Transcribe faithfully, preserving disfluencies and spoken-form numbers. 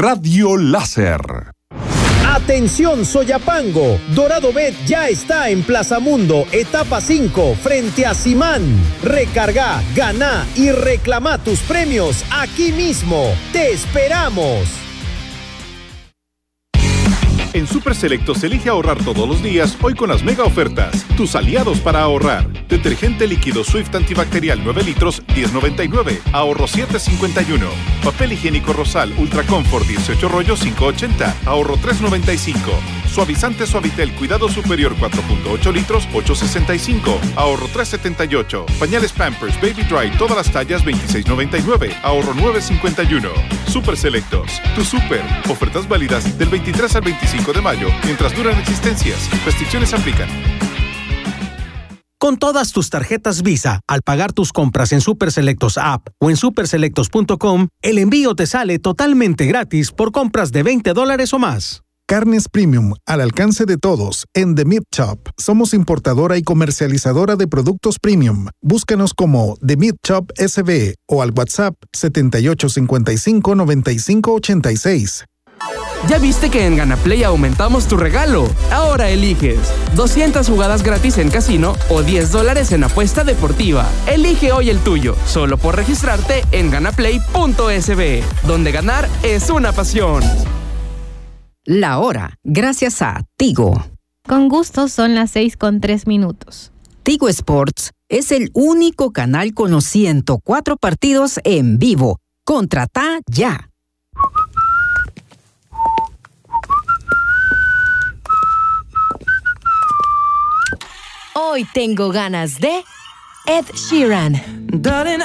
Radio Láser. Atención Soyapango, Dorado Bet ya está en Plaza Mundo, etapa cinco, frente a Simán. Recarga, gana y reclama tus premios aquí mismo. ¡Te esperamos! En Super Selectos elige ahorrar todos los días, hoy con las mega ofertas. Tus aliados para ahorrar. Detergente líquido Swift antibacterial nueve litros, diez noventa y nueve. Ahorro siete cincuenta y uno. Papel higiénico Rosal Ultra Comfort dieciocho rollos, cinco ochenta. Ahorro tres noventa y cinco. Suavizante Suavitel Cuidado Superior cuatro punto ocho litros, ocho sesenta y cinco. Ahorro tres setenta y ocho. Pañales Pampers Baby Dry todas las tallas veintiséis noventa y nueve. Ahorro nueve cincuenta y uno. Super Selectos. Tu super. Ofertas válidas del veintitrés al veinticinco de mayo, mientras duran existencias. Restricciones aplican. Con todas tus tarjetas Visa, al pagar tus compras en Super Selectos App o en super selectos punto com, el envío te sale totalmente gratis por compras de veinte dólares o más. Carnes Premium, al alcance de todos, en The Meat Shop. Somos importadora y comercializadora de productos premium. Búscanos como The Meat Shop S B o al WhatsApp setenta y ocho cincuenta y cinco noventa y cinco ochenta y seis. ¿Ya viste que en Ganaplay aumentamos tu regalo? Ahora eliges doscientas jugadas gratis en casino o diez dólares en apuesta deportiva. Elige hoy el tuyo, solo por registrarte en ganaplay punto s b, donde ganar es una pasión. La hora, gracias a Tigo. Con gusto son las seis con tres minutos. Tigo Sports es el único canal con los ciento cuatro partidos en vivo. Contrata ya. Hoy tengo ganas de Ed Sheeran.